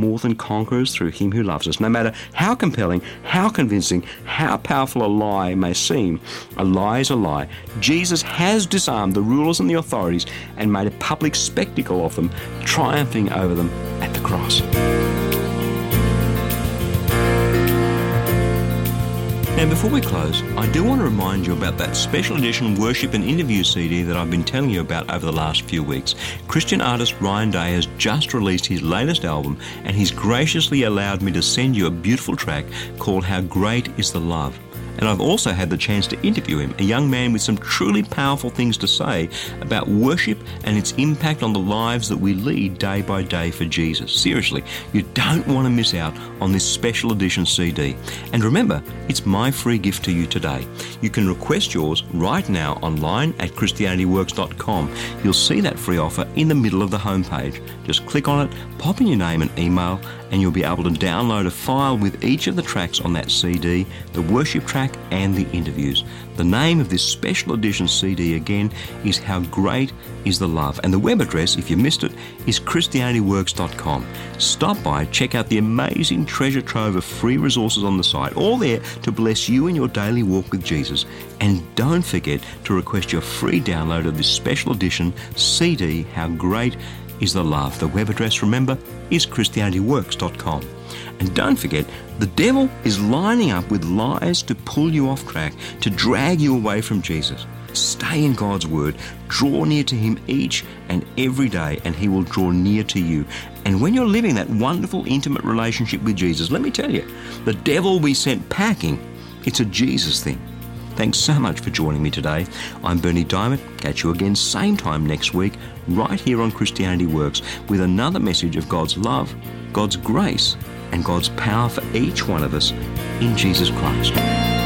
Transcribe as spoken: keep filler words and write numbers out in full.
more than conquerors through him who loves us. No matter how compelling, how convincing, how powerful a lie may seem, a lie is a lie. Jesus has disarmed the rulers and the authorities and made a public spectacle of them, triumphing over them at the cross. Now, before we close, I do want to remind you about that special edition worship and interview C D that I've been telling you about over the last few weeks. Christian artist Ryan Day has just released his latest album, and he's graciously allowed me to send you a beautiful track called How Great Is the Love. And I've also had the chance to interview him, a young man with some truly powerful things to say about worship and its impact on the lives that we lead day by day for Jesus. Seriously, you don't want to miss out on this special edition C D. And remember, it's my free gift to you today. You can request yours right now online at Christianity Works dot com. You'll see that free offer in the middle of the homepage. Just click on it, pop in your name and email, and you'll be able to download a file with each of the tracks on that C D, the worship track and the interviews. The name of this special edition C D again is How Great Is the Love, and the web address, if you missed it, is Christianity Works dot com. Stop by, check out the amazing treasure trove of free resources on the site, all there to bless you in your daily walk with Jesus. And don't forget to request your free download of this special edition C D, How Great Is the Love. The web address, remember, is Christianity Works dot com. And don't forget, the devil is lining up with lies to pull you off track, to drag you away from Jesus. Stay in God's Word, draw near to Him each and every day, and He will draw near to you. And when you're living that wonderful, intimate relationship with Jesus, let me tell you, the devil will be sent packing. It's a Jesus thing. Thanks so much for joining me today. I'm Bernie Diamond. Catch you again same time next week, right here on Christianity Works, with another message of God's love, God's grace, and God's power for each one of us in Jesus Christ.